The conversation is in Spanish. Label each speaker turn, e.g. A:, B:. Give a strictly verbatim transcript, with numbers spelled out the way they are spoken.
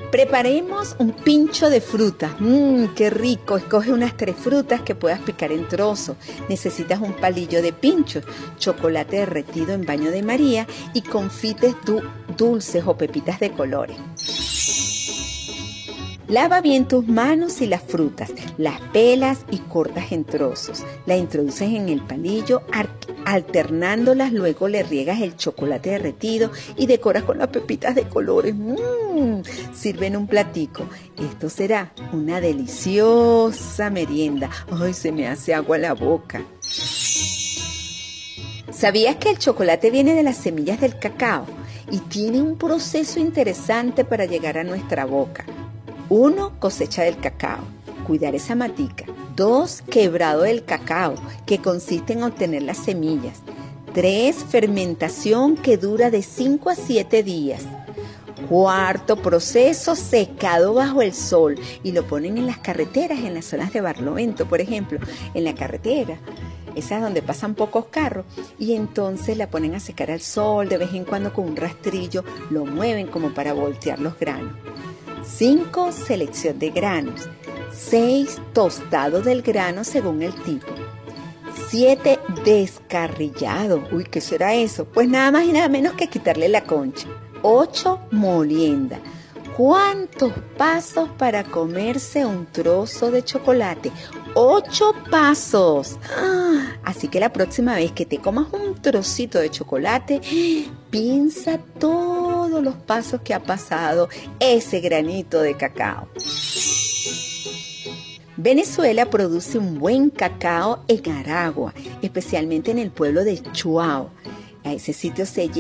A: Preparemos un pincho de frutas. Mmm, qué rico. Escoge unas tres frutas que puedas picar en trozos. Necesitas un palillo de pincho, chocolate derretido en baño de María y confites du- dulces o pepitas de colores. Lava bien tus manos y las frutas, las pelas y cortas en trozos. Las introduces en el palillo, alternándolas, luego le riegas el chocolate derretido y decoras con las pepitas de colores. ¡Mmm! Sirve en un platico. Esto será una deliciosa merienda. ¡Ay, se me hace agua la boca! ¿Sabías que el chocolate viene de las semillas del cacao y tiene un proceso interesante para llegar a nuestra boca? Uno, cosecha del cacao, cuidar esa matica. Dos, quebrado del cacao, que consiste en obtener las semillas. Tres, fermentación, que dura de cinco a siete días. Cuarto proceso, secado bajo el sol, y lo ponen en las carreteras, en las zonas de Barlovento, por ejemplo, en la carretera. Esa es donde pasan pocos carros, y entonces la ponen a secar al sol, de vez en cuando con un rastrillo, lo mueven como para voltear los granos. cinco. Selección de granos. seis. Tostado del grano según el tipo. siete. Descarrillado. Uy, ¿qué será eso? Pues nada más y nada menos que quitarle la concha. ocho. Molienda. ¿Cuántos pasos para comerse un trozo de chocolate? ¡Ocho pasos! ¡Ah! Así que la próxima vez que te comas un trocito de chocolate, piensa todos los pasos que ha pasado ese granito de cacao. Venezuela produce un buen cacao en Aragua, especialmente en el pueblo de Chuao. A ese sitio se